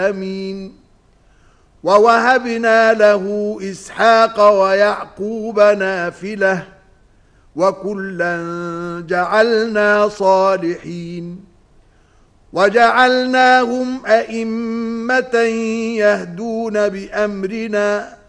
آمين. ووهبنا له إسحاق ويعقوب نافلة وكلا جعلنا صالحين وجعلناهم أئمة يهدون بأمرنا